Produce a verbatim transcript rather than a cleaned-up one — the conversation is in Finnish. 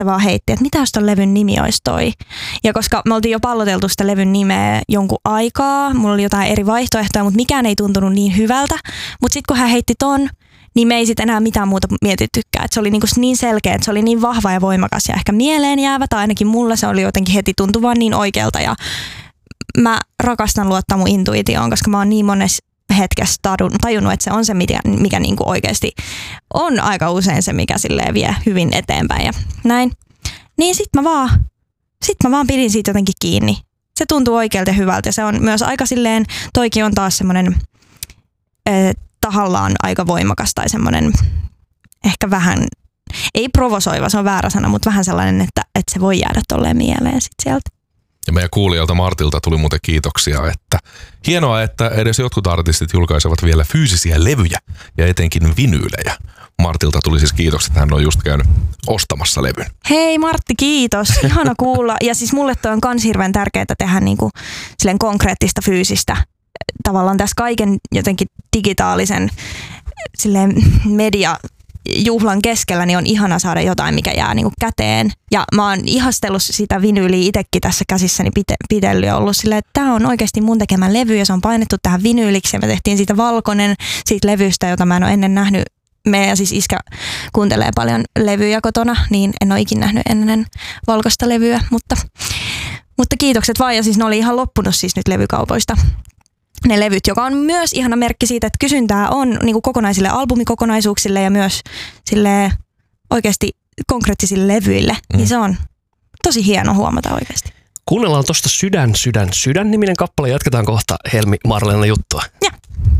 sitten vaan heitti, että mitä jos ton levyn nimi olisi toi. Ja koska me oltiin jo palloteltu sitä levyn nimeä jonkun aikaa, mulla oli jotain eri vaihtoehtoja, mutta mikään ei tuntunut niin hyvältä. Mutta sitten kun hän heitti ton, niin me ei sitten enää mitään muuta mietittykään. Et se oli niinku niin selkeä, että se oli niin vahva ja voimakas ja ehkä mieleen jäävä, tai ainakin mulle se oli jotenkin heti tuntuvan niin oikealta. Ja mä rakastan luottaa mun intuitioon, koska mä oon niin monessa hetkessä tajunnut, että se on se, mikä, mikä niinku oikeasti on aika usein se, mikä silleen vie hyvin eteenpäin ja näin. Niin sit mä vaan, sit mä vaan pidin siitä jotenkin kiinni. Se tuntuu oikealta ja hyvältä ja se on myös aika silleen, toikin on taas semmonen eh, tahallaan aika voimakas tai semmonen ehkä vähän, ei provosoiva, se on väärä sana, mutta vähän sellainen, että, että se voi jäädä tolleen mieleen sit sieltä. Ja meidän kuulijalta Martilta tuli muuten kiitoksia, että hienoa, että edes jotkut artistit julkaisevat vielä fyysisiä levyjä ja etenkin vinyylejä. Martilta tuli siis kiitokset, että hän on just käynyt ostamassa levyn. Hei Martti, kiitos. Ihana kuulla. Ja siis mulle toi on kans hirveän tärkeää tehdä niinku silleen konkreettista fyysistä. Tavallaan tässä kaiken jotenkin digitaalisen silleen media juhlan keskellä niin on ihana saada jotain, mikä jää niinku käteen. Ja mä oon ihastellut sitä vinyyliä itsekin tässä käsissäni pite- pitellyt ja ollut silleen, että tää on oikeasti mun tekemä levy ja se on painettu tähän vinyyliksi ja me tehtiin siitä valkoinen siitä levystä, jota mä en ole ennen nähnyt. Meidän siis iskä kuuntelee paljon levyjä kotona, niin en ole ikinä nähnyt ennen valkoista levyä, mutta, mutta kiitokset vaan ja siis ne oli ihan loppunut siis nyt levykaupoista. Ne levyt, joka on myös ihana merkki siitä, että kysyntää on niin kuin kokonaisille albumikokonaisuuksille ja myös sille oikeasti konkreettisille levyille, mm. niin se on tosi hieno huomata oikeasti. Kuunnellaan tuosta Sydän, sydän, sydän niminen kappale. Jatketaan kohta Helmi Marleena juttua. Ja.